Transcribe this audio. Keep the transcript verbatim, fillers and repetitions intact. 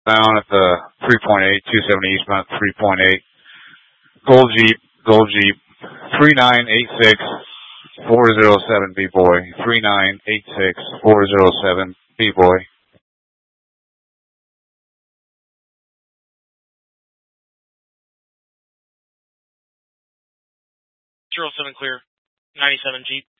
Down at the three point eight, two seventy eastbound, three point eight. Gold Jeep, Gold Jeep, three nine eight six four zero seven B-Boy, three nine eight six four zero seven B-Boy. zero seven clear, ninety-seven Jeep.